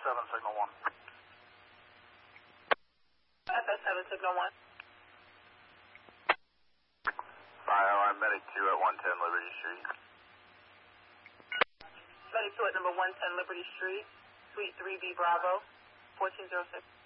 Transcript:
FS7, signal 1. FS7, signal 1. Bio, I'm Medic 2 at 110 Liberty Street. Medic 2 at number 110 Liberty Street, Suite 3B Bravo, 1406.